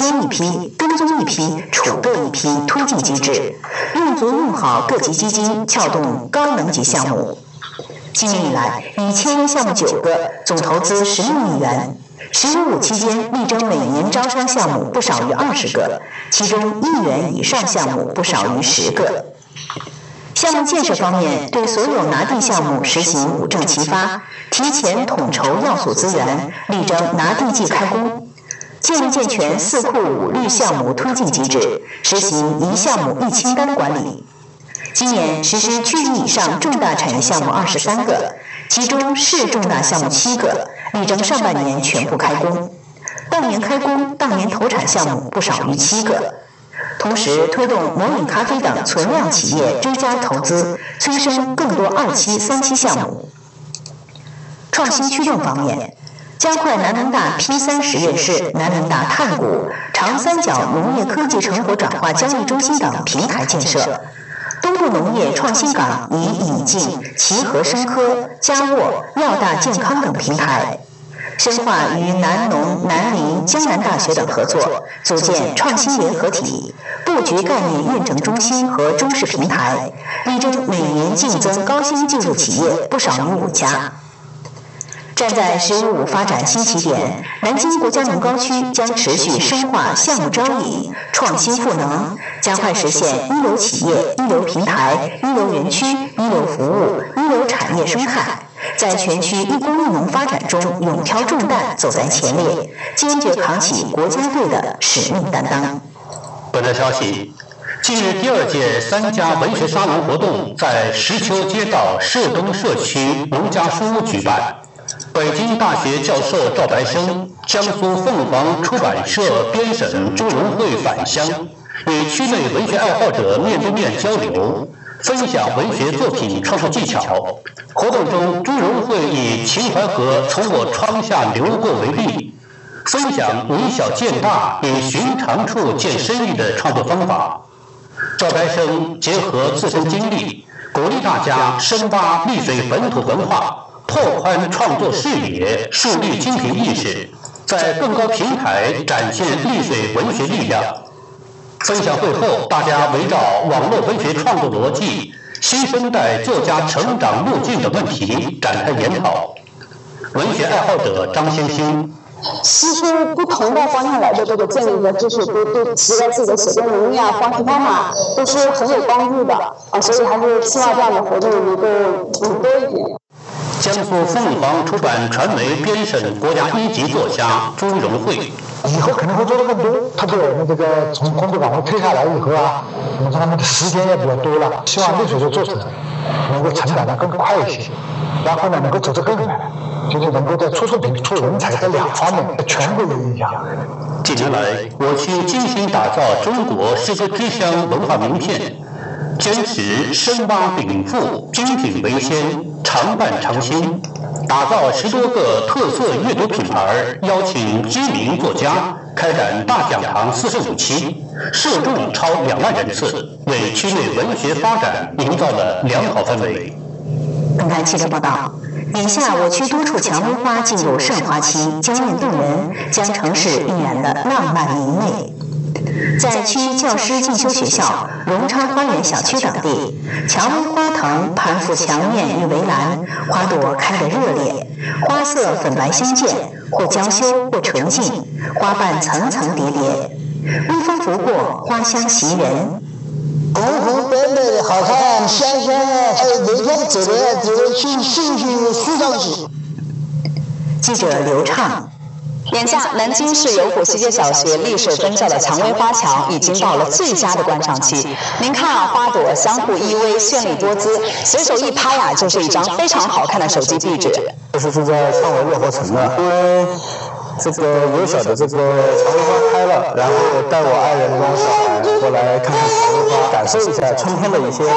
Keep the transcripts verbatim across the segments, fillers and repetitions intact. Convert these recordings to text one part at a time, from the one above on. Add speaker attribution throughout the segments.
Speaker 1: 牵一批、跟踪一批、储备一批推进机制，用足用好各级基金，撬动高能级项目。今年以来，已签约项目九个，总投资十六亿元。十一五期间，力争每年招商项目不少于二十个，其中亿元以上项目不少于十个。项目建设方面，对所有拿地项目实行五证齐发，提前统筹要素资源，力争拿地即开工。建立健全四库五律项目推进机制，实行一项目一清单管理。今年实施区域以上重大产业项目二十三个，其中市重大项目七个，力争上半年全部开工。半年开工、当年投产项目不少于七个。同时推动魔饮咖啡等存量企业追加投资，催生更多二期、三期项目。创新驱动方面，加快南能大 P 三实验室、南能大碳谷、长三角农业科技成果转化交易中心等平台建设。东部农业创新港已引进齐禾生科、嘉沃、药大健康等平台，深化与南农、南林、江南大学等合作，组建创新联合体，布局概念验证中心和中试平台，力争每年竞增高新技术企业不少于五家。站在“十一五”发展新起点，南京国家农高区将持续深化项目招引、创新赋能，加快实现一流企业、一流平台、一流园区、一流服务、一流产业生态，在全区一工一农发展中勇挑重担，走在前列，坚决扛起国家队的使命担当。
Speaker 2: 本台消息，近日第二届三家文学沙龙活动在石丘街道社东社区农家书屋举办。北京大学教授赵白生、江苏凤凰出版社编审朱荣慧返乡，与区内文学爱好者面对面交流，分享文学作品创作技巧。活动中，朱荣慧以秦淮河从我窗下流过为例，分享以小见大、以寻常处见深意的创作方法。赵白生结合自身经历，鼓励大家深挖丽水本土文化，拓宽创作视野，树立精品意识，在更高平台展现丽水文学力量。分享会后，大家围绕网络文学创作逻辑、新生代作家成长路径等问题展开研讨。文学爱好者张先兴，
Speaker 3: 其实不同的方向来的这个建立和知识，对对提高自己的写作能力啊、方式方法都是很有帮助的啊，所以还是希望这样的活动能够嗯多一点。
Speaker 2: 江苏凤凰出版传媒编审国家一级作家朱荣慧，
Speaker 4: 以后可能会做得更多，特别我们这个从工作岗位退下来以后啊，我们他们的时间也比较多了，希望丽水的作者能够成长得更快一些，然后呢能够走得更远，就是能够在出作品、出人才这两方面全部有影响。
Speaker 2: 近年来，我区精心打造中国诗歌之乡文化名片，坚持深挖禀赋、精品为先、常办常新，打造十多个特色阅读品牌，邀请知名作家，开展大讲堂四十五期，受众超两万人次，为区内文学发展营造了良好氛围。
Speaker 1: 本台记者报道，眼下我区多处蔷薇花进入盛花期，娇艳动人，将城市晕染得浪漫明媚。在区教师进修学校、荣昌花园小区等地，蔷薇花藤盘覆墙面与围栏，花朵开得热烈，花色粉白相间，或娇羞或纯净，花瓣层层叠叠，微风拂过，花香袭人。
Speaker 5: 红红白白的好看，香香的，还有每天走来走来去，兴趣舒畅起。
Speaker 1: 记者刘畅。
Speaker 6: 眼下，南京市有谱西街小学丽水分校的蔷薇花墙已经到了最佳的观赏期。您看啊，花朵相互依偎，绚丽多姿，随手一拍啊，就是一张非常好看的手机壁纸。
Speaker 7: 这是住在上围乐活城的，因为这个有小的这个蔷薇花开了，然后带我爱人跟我小孩过来看看蔷薇花，感受一下春天的一些。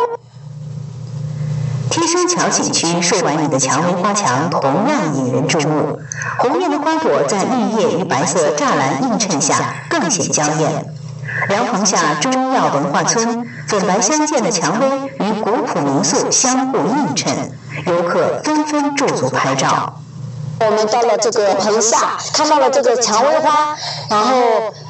Speaker 1: 天生桥景区数百米的蔷薇花墙同样引人注目，红艳的花朵在绿叶与白色栅栏映衬下更显娇艳。凉棚下中药文化村，粉白相间的蔷薇与古朴民宿相互映衬，游客纷纷驻足拍照。
Speaker 3: 我们到了这个棚下，看到了这个蔷薇花，然后